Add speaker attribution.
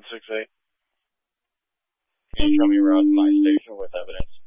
Speaker 1: 168. Can you show me around my station with evidence?